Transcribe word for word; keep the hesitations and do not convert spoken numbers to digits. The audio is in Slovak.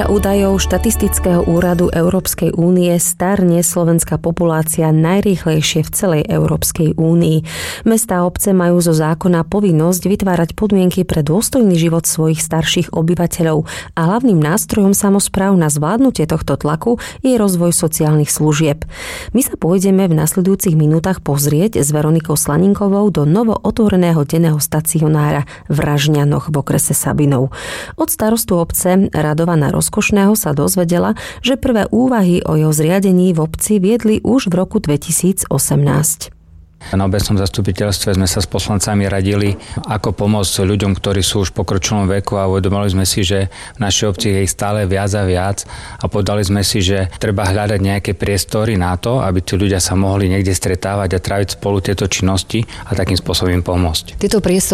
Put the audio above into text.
Podľa údajov štatistického úradu Európskej únie starne slovenská populácia najrýchlejšie v celej Európskej únii. Mestá a obce majú zo zákona povinnosť vytvárať podmienky pre dôstojný život svojich starších obyvateľov a hlavným nástrojom samospráv na zvládnutie tohto tlaku je rozvoj sociálnych služieb. My sa pôjdeme v nasledujúcich minútach pozrieť s Veronikou Slaninkovou do novo otvoreného denného stacionára v Ražňanoch v okrese Sabinov. Od starostu obce Radovana Rozkošného sa dozvedela, že prvé úvahy o jeho zriadení v obci viedli už v roku dvetisícosemnásť. Na obecnom zastupiteľstve sme sa s poslancami radili, ako pomôcť ľuďom, ktorí sú už v pokročilom veku, a uvedomili sme si, že v našej obci je ich stále viac a viac a povedali sme si, že treba hľadať nejaké priestory na to, aby tí ľudia sa mohli niekde stretávať a tráviť spolu tieto činnosti a takým spôsobom im pomôcť. Tieto priestory